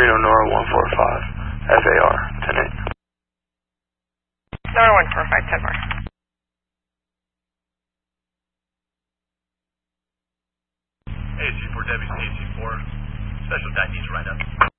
Reno Nora 145, FAR, 10-8. Nora 145, 10 more. AC4 WC, AC4, special guy needs right up.